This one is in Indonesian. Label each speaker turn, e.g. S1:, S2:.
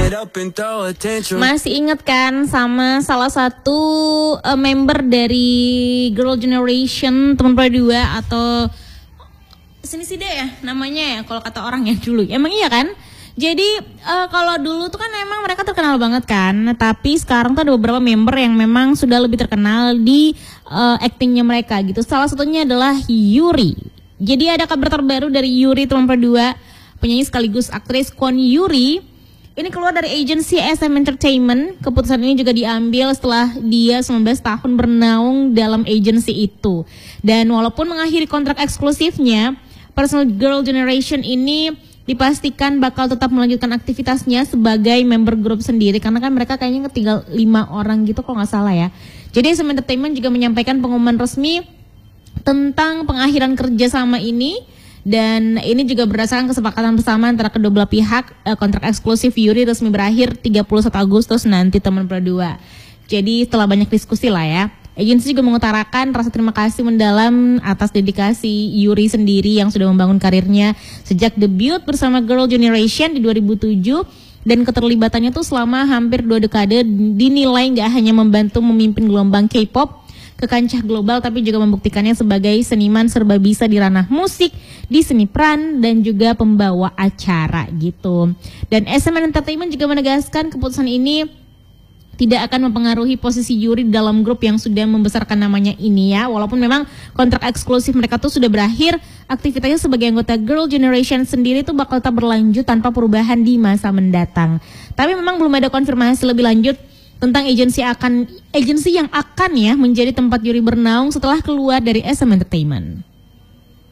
S1: Masih inget kan sama salah satu member dari Girl Generation teman Produa atau sini sih deh ya namanya ya kalau kata orang ya dulu. Emang iya kan? Jadi kalau dulu tuh kan emang mereka terkenal banget kan, tapi sekarang tuh ada beberapa member yang memang sudah lebih terkenal di actingnya mereka gitu. Salah satunya adalah Yuri. Jadi ada kabar terbaru dari Yuri teman Produa, penyanyi sekaligus aktris Kwon Yuri. Ini keluar dari agensi SM Entertainment. Keputusan ini juga diambil setelah dia 19 tahun bernaung dalam agensi itu. Dan walaupun mengakhiri kontrak eksklusifnya, personal Girl Generation ini dipastikan bakal tetap melanjutkan aktivitasnya sebagai member grup sendiri karena kan mereka kayaknya tinggal 5 orang gitu kalau nggak salah ya. Jadi SM Entertainment juga menyampaikan pengumuman resmi tentang pengakhiran kerjasama ini dan ini juga berdasarkan kesepakatan bersama antara kedua belah pihak. Kontrak eksklusif Yuri resmi berakhir 31 Agustus nanti teman Produa. Jadi setelah banyak diskusi lah ya. Agensi juga mengutarakan rasa terima kasih mendalam atas dedikasi Yuri sendiri yang sudah membangun karirnya sejak debut bersama Girl Generation di 2007 dan keterlibatannya tuh selama hampir 2 dekade dinilai gak hanya membantu memimpin gelombang K-pop ke kancah global tapi juga membuktikannya sebagai seniman serba bisa di ranah musik, di seni peran dan juga pembawa acara gitu. Dan SM Entertainment juga menegaskan keputusan ini tidak akan mempengaruhi posisi Yuri dalam grup yang sudah membesarkan namanya ini ya. Walaupun memang kontrak eksklusif mereka tuh sudah berakhir, aktivitasnya sebagai anggota Girl Generation sendiri tuh bakal tetap berlanjut tanpa perubahan di masa mendatang. Tapi memang belum ada konfirmasi lebih lanjut tentang agensi yang akan ya menjadi tempat Yuri bernaung setelah keluar dari SM Entertainment.